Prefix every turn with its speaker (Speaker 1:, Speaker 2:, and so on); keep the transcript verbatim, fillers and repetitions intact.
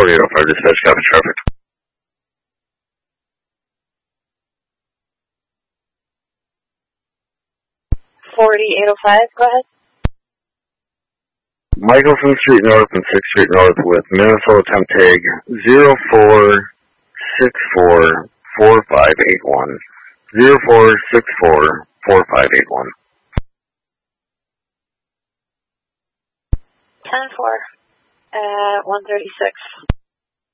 Speaker 1: forty-eight oh five, dispatch, copy traffic.
Speaker 2: forty-eight oh five, go ahead.
Speaker 1: Michelson Street North and sixth Street North with Minnesota temp tag zero four six four four five eight one. zero four six four four five eight one.
Speaker 2: ten four at one thirty-six.